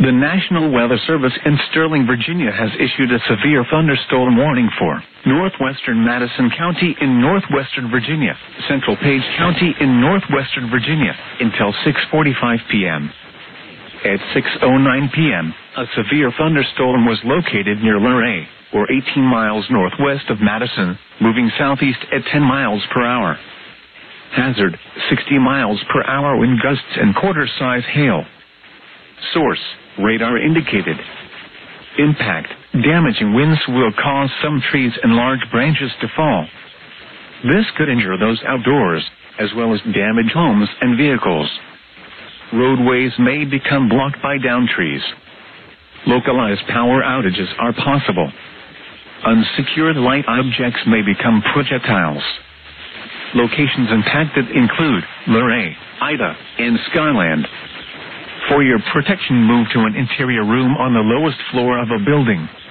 The National Weather Service in Sterling, Virginia has issued a severe thunderstorm warning for northwestern Madison County in northwestern Virginia, Central Page County in northwestern Virginia, until 6:45 p.m. At 6:09 p.m., a severe thunderstorm was located near Luray, or 18 miles northwest of Madison, moving southeast at 10 miles per hour. Hazard, 60 miles per hour wind gusts and quarter-size hail. Source, radar indicated. Impact, damaging winds will cause some trees and large branches to fall. This could injure those outdoors, as well as damage homes and vehicles. Roadways may become blocked by downed trees. Localized power outages are possible. Unsecured light objects may become projectiles. Locations impacted include Luray, Ida, and Skyland. For your protection, move to an interior room on the lowest floor of a building.